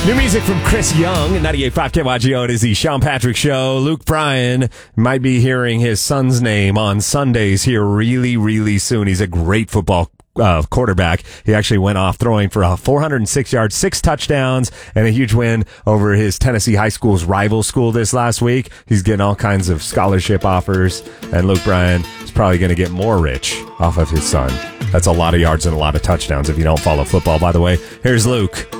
New music from Chris Young at 98.5 KYGO. It is the Sean Patrick Show. Luke Bryan might be hearing his son's name on Sundays here really, really soon. He's a great football quarterback. He actually went off throwing for 406 yards, 6 touchdowns, and a huge win over his Tennessee high school's rival school this last week. He's getting all kinds of scholarship offers, and Luke Bryan is probably going to get more rich off of his son. That's a lot of yards and a lot of touchdowns if you don't follow football, by the way. Here's Luke.